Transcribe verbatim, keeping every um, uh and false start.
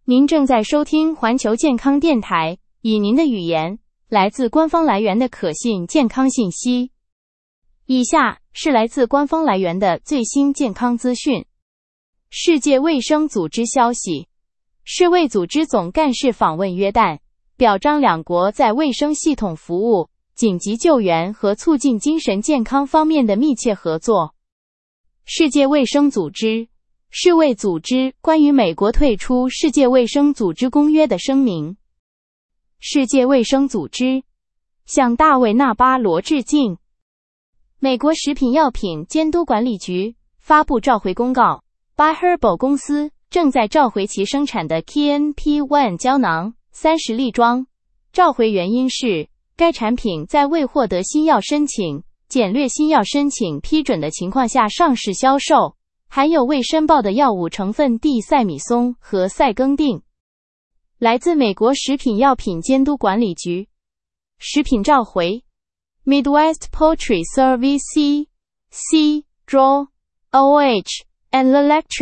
您正在收听环球健康电台，以您的语言，来自官方来源的可信健康信息。以下是来自官方来源的最新健康资讯。世界卫生组织消息，世卫组织总干事访问约旦，表彰两国在卫生系统服务、紧急救援和促进精神健康方面的密切合作。世界卫生组织世卫组织关于美国退出世界卫生组织公约的声明。世界卫生组织向大卫·纳巴罗致敬。美国食品药品监督管理局发布召回公告， By Herbal 公司正在召回其生产的 K N P 一 胶囊三十粒装。召回原因是该产品在未获得新药申请、简略新药申请批准的情况下上市销售，含有未申报的药物成分地塞米松和塞耕定。来自美国食品药品监督管理局。食品召回 Midwest Poultry Service C. C. Draw O H and Electric